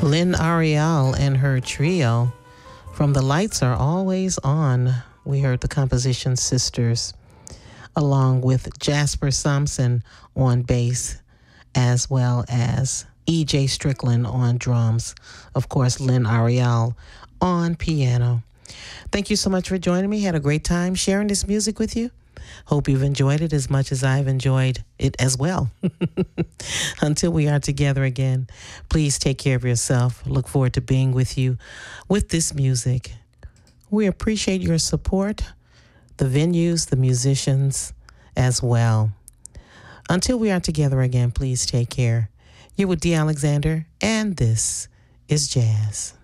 Lynn Ariel and her trio from The Lights Are Always On. We heard the composition Sisters, along with Jasper Sampson on bass, as well as E.J. Strickland on drums. Of course, Lynn Ariel on piano. Thank you so much for joining me. Had a great time sharing this music with you. Hope you've enjoyed it as much as I've enjoyed it as well. Until we are together again, please take care of yourself. Look forward to being with you with this music. We appreciate your support, the venues, the musicians as well. Until we are together again, please take care. You're with D. Alexander, and this is Jazz.